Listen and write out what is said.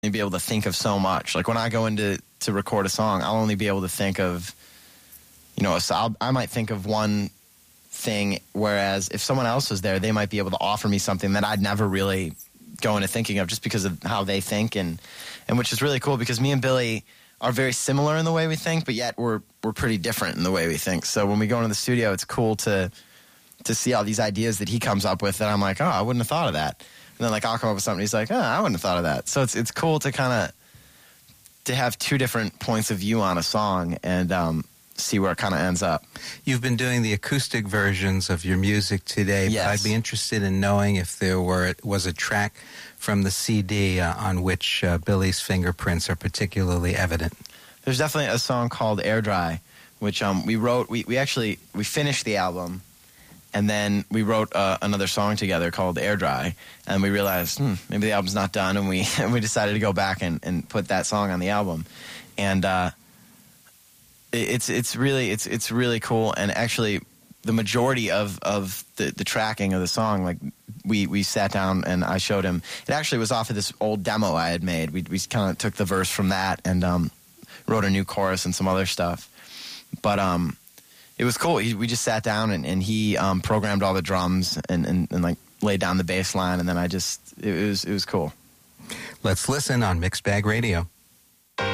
be able to think of so much. Like when I go into to record a song, I'll only be able to think of, I might think of one thing, whereas if someone else was there, they might be able to offer me something that I'd never really go into thinking of, just because of how they think, and which is really cool, because me and Billy are very similar in the way we think, but yet we're pretty different in the way we think. So when we go into the studio, it's cool to see all these ideas that he comes up with, and I'm like, oh, I wouldn't have thought of that. And then, like, I'll come up with something, he's like, oh, I wouldn't have thought of that. So it's cool to kind of to have two different points of view on a song and see where it kind of ends up. You've been doing the acoustic versions of your music today. Yes. But I'd be interested in knowing if there was a track from the CD on which Billy's fingerprints are particularly evident. There's definitely a song called Air Dry, which we wrote. We finished the album, and then we wrote another song together called Air Dry, and we realized maybe the album's not done, and we decided to go back and put that song on the album, and it's really cool. And actually, the majority of the tracking of the song, like we sat down and I showed him. It actually was off of this old demo I had made. We kind of took the verse from that and wrote a new chorus and some other stuff, but it was cool. We just sat down and he programmed all the drums and like laid down the bass line, and then it was cool. Let's listen on Mixed Bag Radio.